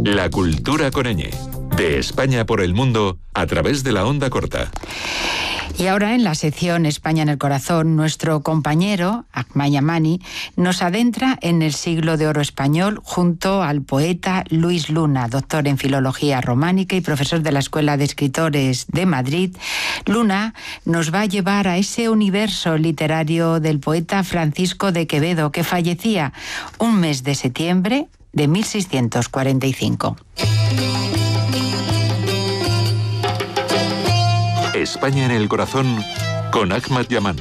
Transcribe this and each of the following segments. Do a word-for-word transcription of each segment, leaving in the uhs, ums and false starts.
La cultura con ñ. De España por el mundo a través de la onda corta. Y ahora en la sección España en el corazón, nuestro compañero, Ahmad Yamani, nos adentra en el siglo de oro español junto al poeta Luis Luna, doctor en Filología Románica y profesor de la Escuela de Escritores de Madrid. Luna nos va a llevar a ese universo literario del poeta Francisco de Quevedo, que fallecía un mes de septiembre de mil seiscientos cuarenta y cinco. España en el corazón con Ahmad Yamani.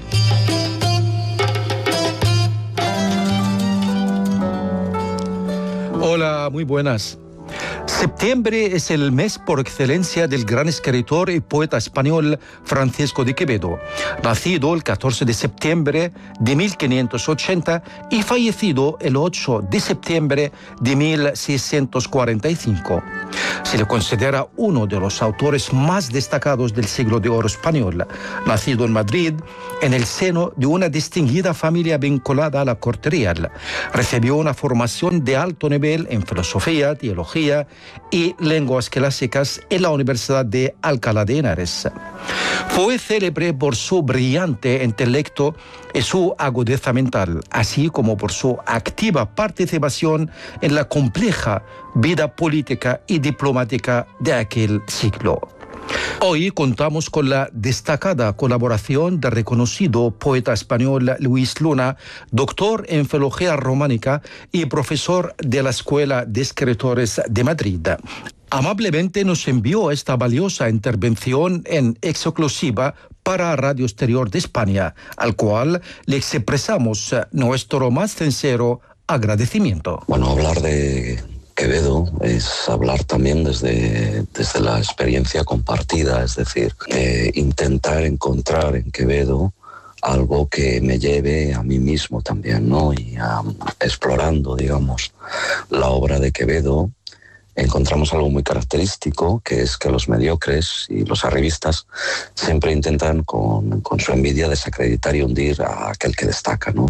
Hola, muy buenas. Septiembre es el mes por excelencia del gran escritor y poeta español Francisco de Quevedo, nacido el catorce de septiembre de mil quinientos ochenta y fallecido el ocho de septiembre de mil seiscientos cuarenta y cinco. Se le considera uno de los autores más destacados del siglo de oro español, nacido en Madrid en el seno de una distinguida familia vinculada a la corte real. Recibió una formación de alto nivel en filosofía, teología y lenguas clásicas en la Universidad de Alcalá de Henares. Fue célebre por su brillante intelecto y su agudeza mental, así como por su activa participación en la compleja vida política y diplomática de aquel siglo. Hoy contamos con la destacada colaboración del reconocido poeta español Luis Luna, doctor en Filología Románica y profesor de la Escuela de Escritores de Madrid. Amablemente nos envió esta valiosa intervención en exclusiva para Radio Exterior de España, al cual le expresamos nuestro más sincero agradecimiento. Bueno, hablar de Quevedo es hablar también desde, desde la experiencia compartida, es decir, eh, intentar encontrar en Quevedo algo que me lleve a mí mismo también, ¿no? Y um, explorando, digamos, la obra de Quevedo, encontramos algo muy característico, que es que los mediocres y los arribistas siempre intentan con, con su envidia desacreditar y hundir a aquel que destaca, ¿no?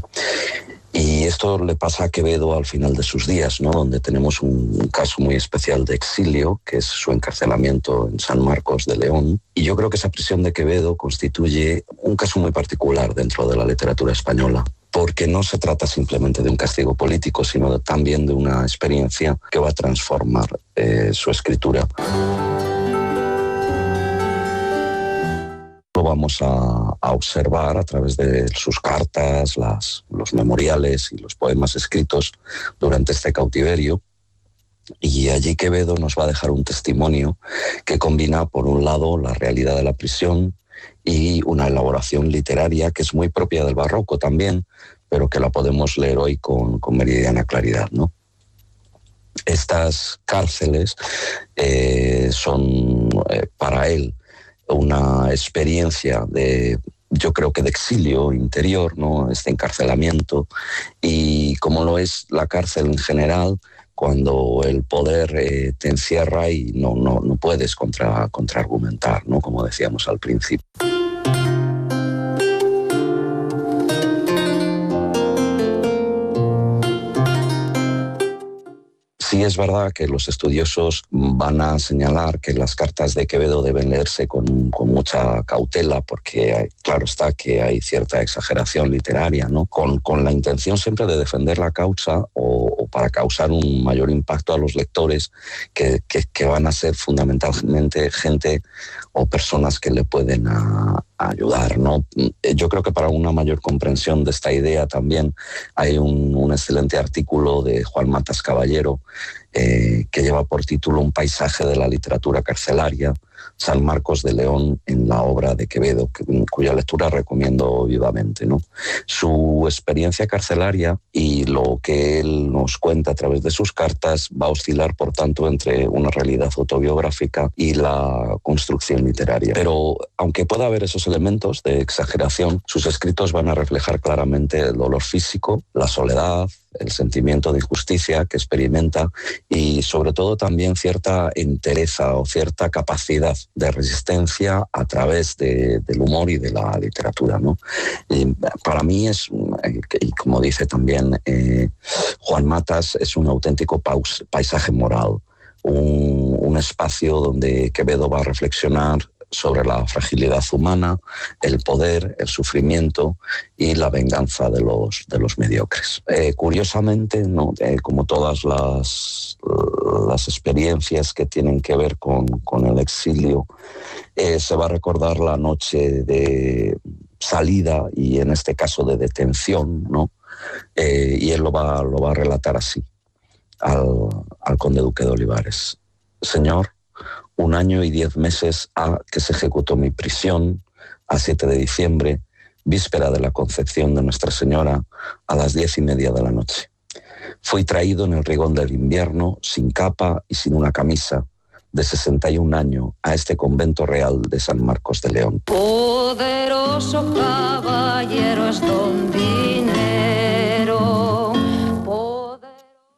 Y esto le pasa a Quevedo al final de sus días, ¿no? Donde tenemos un caso muy especial de exilio, que es su encarcelamiento en San Marcos de León. Y yo creo que esa prisión de Quevedo constituye un caso muy particular dentro de la literatura española, porque no se trata simplemente de un castigo político, sino también de una experiencia que va a transformar eh, su escritura. Lo vamos a, a observar a través de sus cartas, las, los memoriales y los poemas escritos durante este cautiverio. Y allí Quevedo nos va a dejar un testimonio que combina, por un lado, la realidad de la prisión y una elaboración literaria que es muy propia del barroco también, pero que la podemos leer hoy con, con meridiana claridad, ¿no? Estas cárceles eh, son eh, para él una experiencia de, yo creo que de exilio interior, ¿no? Este encarcelamiento, y como lo es la cárcel en general, cuando el poder eh, te encierra y no, no, no puedes contra, contraargumentar, ¿no? Como decíamos al principio. Sí es verdad que los estudiosos van a señalar que las cartas de Quevedo deben leerse con, con mucha cautela, porque hay, claro está que hay cierta exageración literaria, ¿no? Con, con la intención siempre de defender la causa o, o para causar un mayor impacto a los lectores que, que, que van a ser fundamentalmente gente o personas que le pueden a, a ayudar, ¿no? Yo creo que para una mayor comprensión de esta idea también hay un, un excelente artículo de Juan Matas Caballero eh, que lleva por título Un paisaje de la literatura carcelaria, San Marcos de León en la obra de Quevedo, que, cuya lectura recomiendo vivamente, ¿no? Su experiencia carcelaria y lo que él nos cuenta a través de sus cartas va a oscilar, por tanto, entre una realidad autobiográfica y la construcción literaria. Pero aunque pueda haber esos elementos de exageración, sus escritos van a reflejar claramente el dolor físico, la soledad, el sentimiento de injusticia que experimenta y sobre todo también cierta entereza o cierta capacidad de resistencia a través de, del humor y de la literatura, ¿no? Y para mí es, y como dice también eh, Juan Matas, es un auténtico paus, paisaje moral, un, un espacio donde Quevedo va a reflexionar sobre la fragilidad humana, el poder, el sufrimiento y la venganza de los, de los mediocres. Eh, curiosamente, ¿no? eh, como todas las, las experiencias que tienen que ver con, con el exilio, eh, se va a recordar la noche de salida y en este caso de detención, ¿no? Eh, y él lo va, lo va a relatar así al, al conde duque de Olivares. Señor, un año y diez meses ha que se ejecutó mi prisión, a siete de diciembre, víspera de la Concepción de Nuestra Señora, a las diez y media de la noche. Fui traído en el rigón del invierno, sin capa y sin una camisa, de sesenta y un años, a este convento real de San Marcos de León. Poderoso caballero es don Dinero. Poder...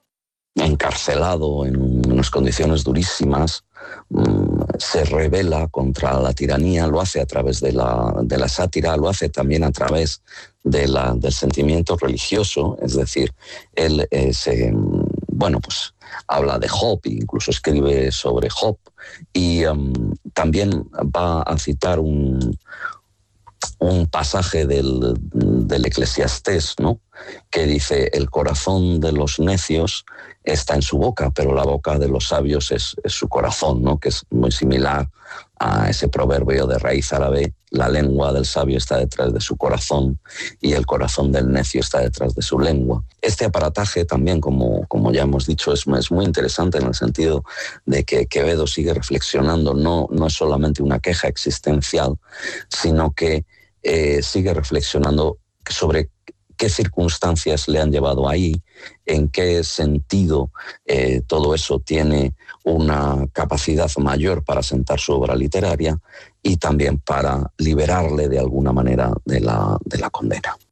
Encarcelado en unas condiciones durísimas, se rebela contra la tiranía, lo hace a través de la, de la sátira, lo hace también a través de la, del sentimiento religioso, es decir, él eh, se, bueno, pues habla de Job, incluso escribe sobre Job, y um, también va a citar un, un pasaje del, del Eclesiastés, ¿no? Que dice, el corazón de los necios está en su boca, pero la boca de los sabios es, es su corazón, ¿no? Que es muy similar a ese proverbio de raíz árabe, la lengua del sabio está detrás de su corazón y el corazón del necio está detrás de su lengua. Este aparataje también, como, como ya hemos dicho, es, es muy interesante en el sentido de que Quevedo sigue reflexionando, no, no es solamente una queja existencial, sino que eh, sigue reflexionando sobre qué circunstancias le han llevado ahí, en qué sentido eh, todo eso tiene una capacidad mayor para sentar su obra literaria y también para liberarle de alguna manera de la, de la condena.